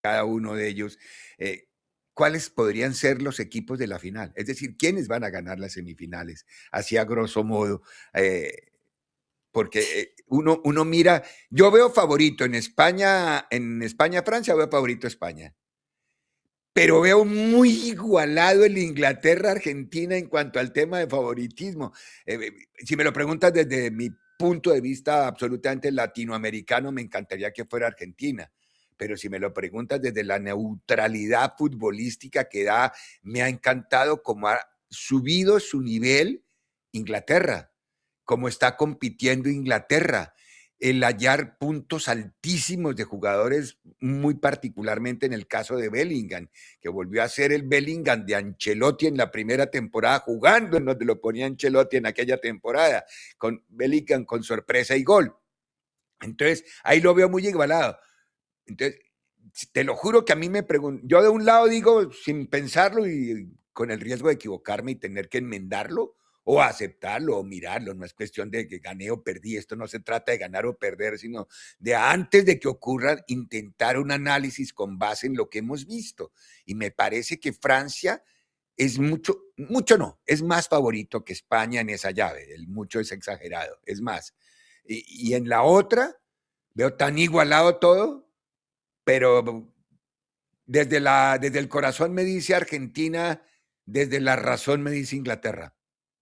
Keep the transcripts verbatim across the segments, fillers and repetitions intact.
cada uno de ellos, eh, ¿cuáles podrían ser los equipos de la final? Es decir, ¿quiénes van a ganar las semifinales? Así a grosso modo, eh, porque, eh, uno uno mira yo veo favorito en España en España-Francia, veo favorito a España. Pero veo muy igualado el Inglaterra-Argentina en cuanto al tema de favoritismo. Eh, eh, si me lo preguntas desde mi punto de vista absolutamente latinoamericano, me encantaría que fuera Argentina, pero si me lo preguntas desde la neutralidad futbolística que da, me ha encantado cómo ha subido su nivel Inglaterra, cómo está compitiendo Inglaterra, el hallar puntos altísimos de jugadores, muy particularmente en el caso de Bellingham, que volvió a ser el Bellingham de Ancelotti en la primera temporada, jugando en donde lo ponía Ancelotti en aquella temporada, con Bellingham con sorpresa y gol. Entonces, ahí lo veo muy igualado. Entonces, te lo juro que a mí me preguntan, yo de un lado digo sin pensarlo y con el riesgo de equivocarme y tener que enmendarlo o aceptarlo o mirarlo, no es cuestión de que gané o perdí, esto no se trata de ganar o perder, sino de antes de que ocurra intentar un análisis con base en lo que hemos visto. Y me parece que Francia es mucho, mucho no, es más favorito que España en esa llave, el mucho es exagerado, es más. Y, y en la otra, veo tan igualado todo, pero desde, la, desde el corazón me dice Argentina, desde la razón me dice Inglaterra.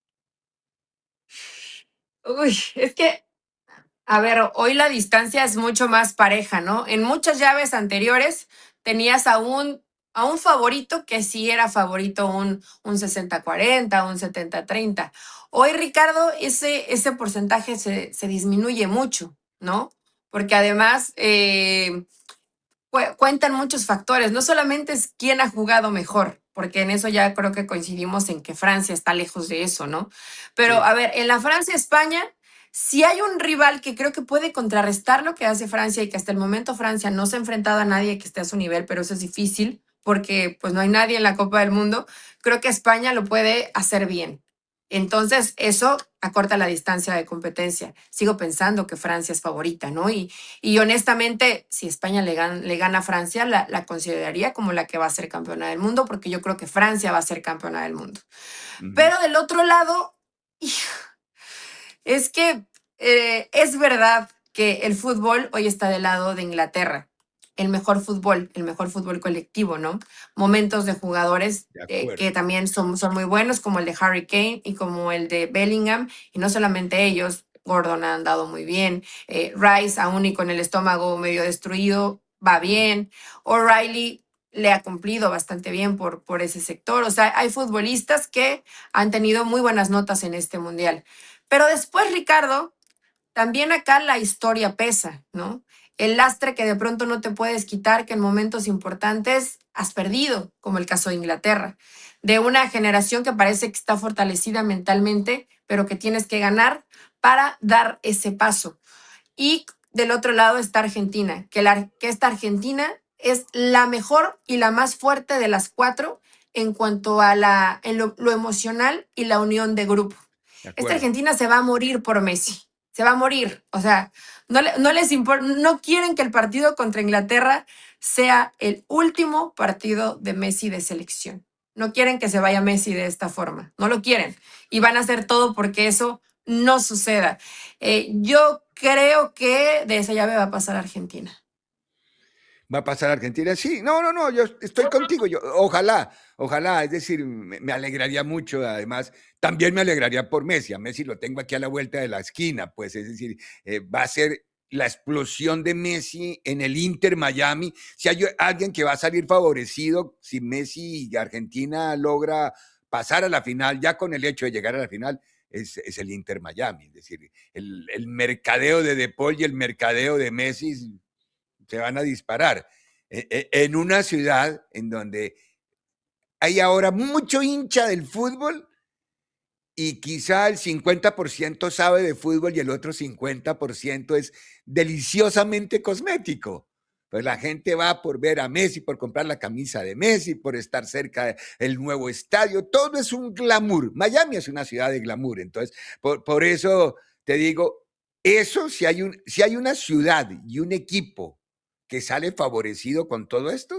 Uy, es que, a ver, hoy la distancia es mucho más pareja, ¿no? En muchas llaves anteriores tenías a un, a un favorito que sí era favorito un, un sesenta cuarenta, un setenta treinta. Hoy, Ricardo, ese, ese porcentaje se, se disminuye mucho, ¿no? Porque además eh, cu- cuentan muchos factores, no solamente es quién ha jugado mejor, porque en eso ya creo que coincidimos en que Francia está lejos de eso, ¿no? Pero Sí. a ver, en la Francia-España, si hay un rival que creo que puede contrarrestar lo que hace Francia y que hasta el momento Francia no se ha enfrentado a nadie que esté a su nivel, pero eso es difícil porque pues no hay nadie en la Copa del Mundo, creo que España lo puede hacer bien. Entonces, eso acorta la distancia de competencia. Sigo pensando que Francia es favorita, ¿no? Y, y honestamente, si España le, gan le gana a Francia, la, la, consideraría como la que va a ser campeona del mundo, porque yo creo que Francia va a ser campeona del mundo. Uh -huh. Pero del otro lado, es que eh, es verdad que el fútbol hoy está del lado de Inglaterra. El mejor fútbol, el mejor fútbol colectivo, ¿no? Momentos de jugadores De eh, que acuerdo. también son, son muy buenos, como el de Harry Kane y como el de Bellingham, y no solamente ellos, Gordon ha andado muy bien, eh, Rice, aún y con el estómago medio destruido, va bien, O'Reilly le ha cumplido bastante bien por, por ese sector, o sea, hay futbolistas que han tenido muy buenas notas en este mundial. Pero después, Ricardo, también acá la historia pesa, ¿no? El lastre que de pronto no te puedes quitar, que en momentos importantes has perdido, como el caso de Inglaterra, de una generación que parece que está fortalecida mentalmente, pero que tienes que ganar para dar ese paso. Y del otro lado está Argentina, que, la, que esta Argentina es la mejor y la más fuerte de las cuatro en cuanto a la, en lo, lo emocional y la unión de grupo. De Esta acuerdo. Argentina se va a morir por Messi, se va a morir. O sea, no, le, no les importa, no quieren que el partido contra Inglaterra sea el último partido de Messi de selección. No quieren que se vaya Messi de esta forma, no lo quieren. Y van a hacer todo porque eso no suceda. Eh, yo creo que de esa llave va a pasar Argentina. ¿Va a pasar a Argentina? Sí, no, no, no, yo estoy contigo, yo, ojalá, ojalá, es decir, me, me alegraría mucho, además, también me alegraría por Messi, a Messi lo tengo aquí a la vuelta de la esquina, pues, es decir, eh, va a ser la explosión de Messi en el Inter Miami, si hay alguien que va a salir favorecido, si Messi y Argentina logra pasar a la final, ya con el hecho de llegar a la final, es, es el Inter Miami, es decir, el, el mercadeo de De Paul y el mercadeo de Messi se van a disparar en una ciudad en donde hay ahora mucho hincha del fútbol y quizá el cincuenta por ciento sabe de fútbol y el otro cincuenta por ciento es deliciosamente cosmético. Pues la gente va por ver a Messi, por comprar la camisa de Messi, por estar cerca del nuevo estadio. Todo es un glamour. Miami es una ciudad de glamour. Entonces, por, por eso te digo, eso si hay, un, si hay una ciudad y un equipo que sale favorecido con todo esto?